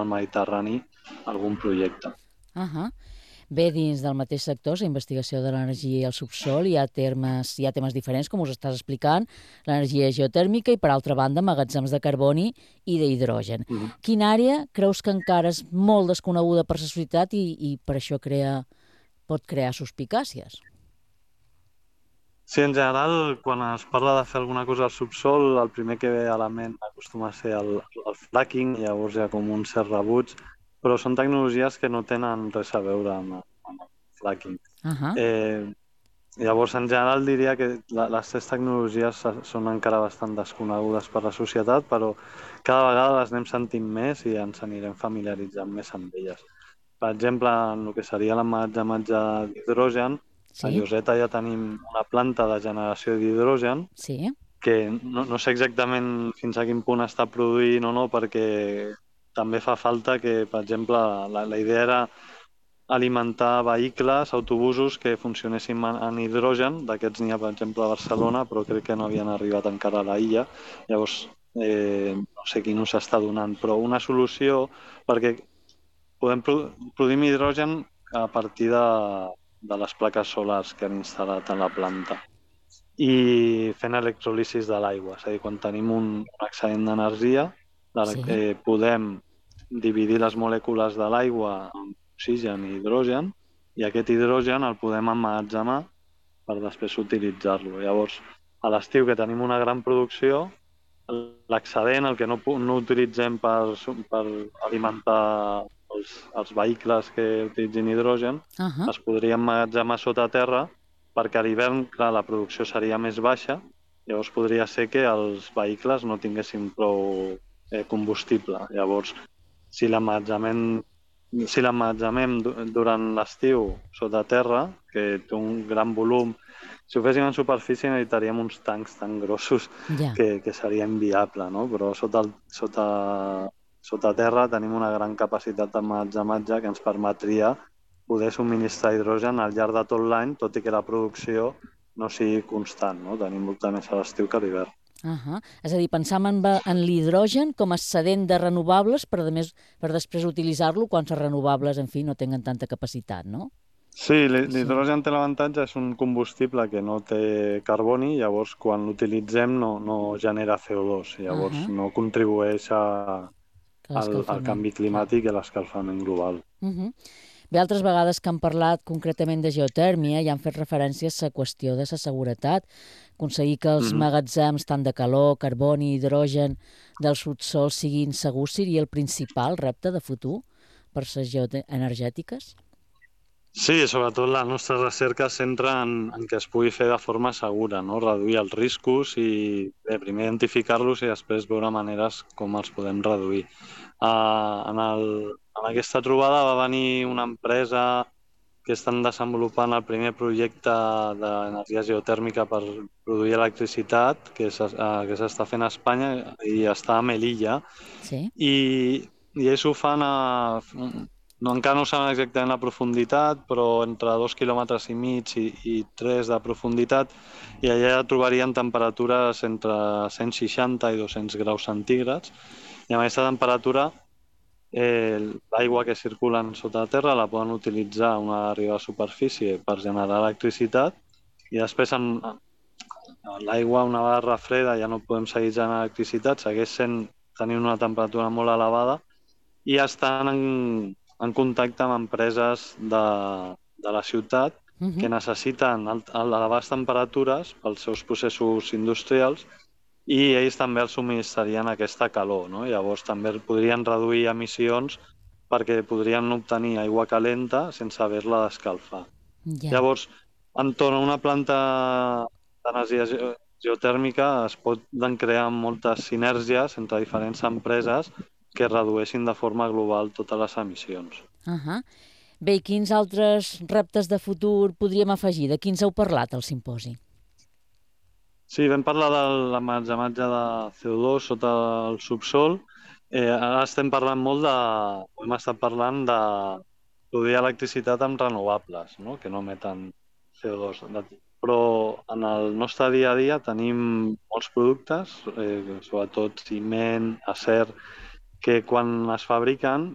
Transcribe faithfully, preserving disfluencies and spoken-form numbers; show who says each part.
Speaker 1: el Mediterrani algun projecte.
Speaker 2: Uh-huh. Bé, dins del mateix sector, la investigació de l'energia i el subsol, hi ha, termes, hi ha temes diferents, com us estàs explicant, l'energia geotèrmica i, per altra banda, magatzems de carboni i d'hidrogen.
Speaker 1: Mm-hmm.
Speaker 2: Quina àrea creus que encara és molt desconeguda per la societat i, i per això crea, pot crear suspicàcies?
Speaker 1: Sí, en general, quan es parla de fer alguna cosa al subsol, el primer que ve a la ment acostuma a ser el, el fracking, llavors hi ha com un cert rebuig, però són tecnologies que no tenen res a veure amb, amb el fracking.
Speaker 2: Uh-huh.
Speaker 1: Eh, llavors, en general, diria que la, les tres tecnologies són encara bastant desconegudes per la societat, però cada vegada les anem sentint més i ens anirem familiaritzant més amb elles. Per exemple, en el que seria l'emmagatzematge d'hidrogen, a
Speaker 2: Sí,
Speaker 1: Lloseta ja tenim una planta de generació d'hidrogen
Speaker 2: sí.
Speaker 1: que no, no sé exactament fins a quin punt està produint o no, perquè també fa falta que, per exemple, la, la idea era alimentar vehicles, autobusos que funcionessin en, en hidrogen. D'aquests n'hi ha, per exemple, a Barcelona, però crec que no havien arribat encara a la illa. Llavors, eh, no sé quin ús s'està donant, però una solució, perquè podem produ produir hidrogen a partir de, de les plaques solars que han instal·lat a la planta i fent electrolisis de l'aigua. És a dir, quan tenim un, un excedent d'energia,
Speaker 2: Sí.
Speaker 1: eh, podem dividir les molècules de l'aigua en oxigen i hidrogen i aquest hidrogen el podem emmagatzemar per després utilitzar-lo. Llavors, a l'estiu que tenim una gran producció, l'excedent, el que no, no utilitzem per, per alimentar els, els vehicles que utilitzin hidrogen,
Speaker 2: Uh-huh.
Speaker 1: es podria emmagatzemar sota terra perquè a l'hivern, clar, la producció seria més baixa, llavors podria ser que els vehicles no tinguessin prou eh, combustible. Llavors, si l'emmagatzemem si l'emmagatzemem durant l'estiu sota terra, que té un gran volum, si ho féssim en superfície necessitaríem uns tancs tan grossos
Speaker 2: Ja.
Speaker 1: que, que seria inviable, no? Però sota, el, sota, sota terra tenim una gran capacitat d'emmagatzematge que ens permetria poder subministrar hidrogen al llarg de tot l'any, tot i que la producció no sigui constant, no? Tenim molta més a l'estiu que a l'hivern.
Speaker 2: Uh-huh. És a dir, pensam en, en l'hidrogen com a excedent de renovables per, a més, per després utilitzar-lo quan les renovables, en fi, no tenen tanta capacitat, no?
Speaker 1: Sí,
Speaker 2: Sí.
Speaker 1: l'hidrogen té l'avantatge, és un combustible que no té carboni, llavors quan l'utilitzem no, no genera C O dos, llavors
Speaker 2: Uh-huh.
Speaker 1: no contribueix a, al, al
Speaker 2: L'escalfament,
Speaker 1: canvi
Speaker 2: clar.
Speaker 1: climàtic i l'escalfament global.
Speaker 2: Uh-huh. Bé, altres vegades que han parlat concretament de geotèrmia i han fet referències a la qüestió de la seguretat, aconseguir que els
Speaker 1: Mm -hmm.
Speaker 2: magatzems tant de calor, carboni i hidrogen del subsol siguin segurs seria el principal repte de futur per les geoenergètiques?
Speaker 1: Sí, sobretot la nostra recerca es centra en, en que es pugui fer de forma segura, no? Reduir els riscos i bé, primer identificar-los i després veure maneres com els podem reduir. Uh, en, el, en aquesta trobada va venir una empresa que estan desenvolupant el primer projecte d'energia geotèrmica per produir electricitat que s'està fent a Espanya i està a Melilla.
Speaker 2: Sí.
Speaker 1: I, i ells ho fan a... No, encara no saben exactament la profunditat, però entre dos quilòmetres i mig i, i tres de profunditat, i allà trobarien temperatures entre cent seixanta i dos-cents graus centígrads, i amb aquesta temperatura eh, l'aigua que circula sota terra la poden utilitzar una vegada a la superfície per generar electricitat, i després en, en l'aigua, una vegada refreda, ja no podem seguir generant electricitat, segueix sent, tenint una temperatura molt elevada, i estan en, en contacte amb empreses de, de la ciutat
Speaker 2: Uh-huh.
Speaker 1: que necessiten elevades temperatures pels seus processos industrials i ells també els subministrarien aquesta calor, no? Llavors també podrien reduir emissions perquè podrien obtenir aigua calenta sense haver-la d'escalfar.
Speaker 2: Ja.
Speaker 1: Llavors, entorn a una planta d'energia geotèrmica es poden crear moltes sinergies entre diferents empreses que redueixin de forma global totes les emissions.
Speaker 2: Uh-huh. Bé, i quins altres reptes de futur podríem afegir? De quins heu parlat al simposi?
Speaker 1: Sí, vam parlar de l'emmagatzematge de C O dos sota el subsol. Eh, ara estem parlant molt de... Hem estat parlant de produir electricitat amb renovables, no? Que no emeten C O dos. Però en el nostre dia a dia tenim molts productes, eh, sobretot ciment, acer, que quan es fabriquen